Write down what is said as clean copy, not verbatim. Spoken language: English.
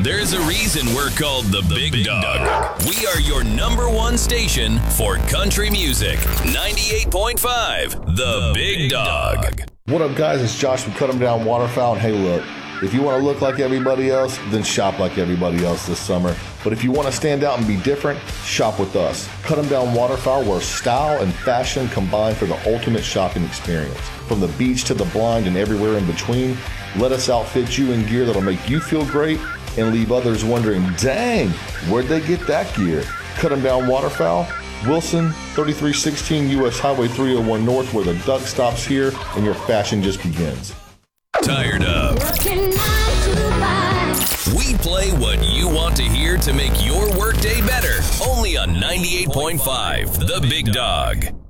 There's a reason we're called the Big Dog. We are your #1 station for country music. 98.5, the Big Dog. What up, guys? It's Josh from Cut 'em Down Waterfowl. And hey, look, if you want to look like everybody else, then shop like everybody else this summer. But if you want to stand out and be different, shop with us. Cut 'em Down Waterfowl, where style and fashion combine for the ultimate shopping experience. From the beach to the blind and everywhere in between, let us outfit you in gear that'll make you feel great and leave others wondering, dang, where'd they get that gear? Cut 'em Down Waterfowl, Wilson, 3316 US Highway 301 North, where the duck stops here and your fashion just begins. Tired of? We play what you want to hear to make your workday better. Only on 98.5, the Big Dog.